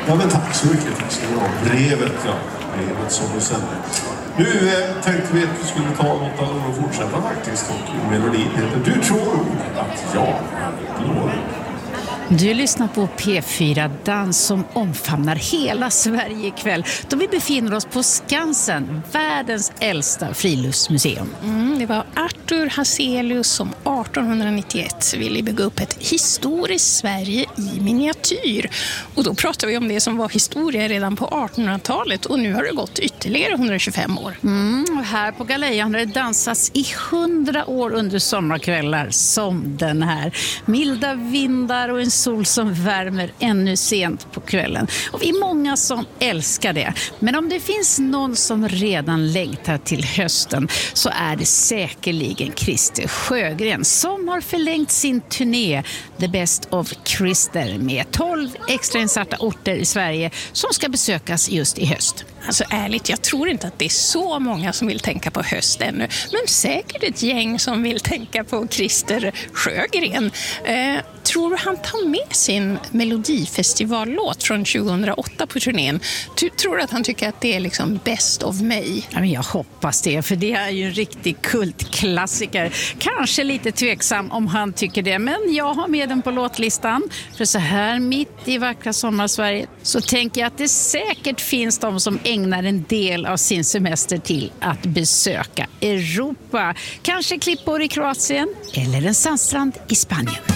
Ja, men tack så mycket. Tack ska du ha. Brevet som du sände. Nu tänkte vi att vi skulle ta något av och fortsätta faktiskt. Och melodin heter Du tror att jag är blå. Du lyssnar på P4 Dans som omfamnar hela Sverige ikväll. Då vi befinner oss på Skansen, världens äldsta friluftsmuseum. Det var Arthur Hazelius som 1891 ville bygga upp ett historiskt Sverige i miniatyr. Och då pratar vi om det som var historia redan på 1800-talet och nu har det gått ytterligare 125 år. Och här på Galejan har det dansats i 100 år under sommarkvällar som den här. Milda vindar och en sol som värmer ännu sent på kvällen. Och vi är många som älskar det. Men om det finns någon som redan längtar till hösten så är det säkerligen Christer Sjögren som har förlängt sin turné The Best of Christer med 12 extrainsatta orter i Sverige som ska besökas just i höst. Alltså ärligt, jag tror inte att det är så många som vill tänka på höst ännu. Men säkert ett gäng som vill tänka på Christer Sjögren. Tror du han tar med sin Melodifestivallåt från 2008 på turnén? Tror du att han tycker att det är liksom best of mig? Ja, men jag hoppas det, för det är ju en riktig kultklassiker. Kanske lite tveksam om han tycker det, men jag har med den på låtlistan. För så här mitt i vackra sommarsverige så tänker jag att det säkert finns de som ägnar en del av sin semester till att besöka Europa. Kanske klippor i Kroatien eller en sandstrand i Spanien.